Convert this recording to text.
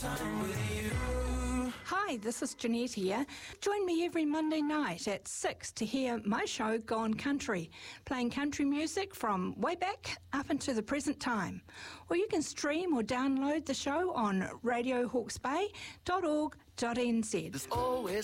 Time with you. Hi, this is Jeanette here. Join me every Monday night at 6 to hear my show Gone Country, playing country music from way back up into the present time. Or you can stream or download the show on radiohawksbay.org.nz. There's always